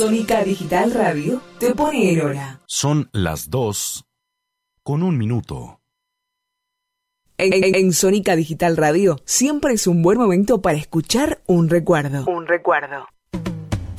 Sónica Digital Radio te pone en hora. Son las 2:01. En Sónica Digital Radio siempre es un buen momento para escuchar un recuerdo.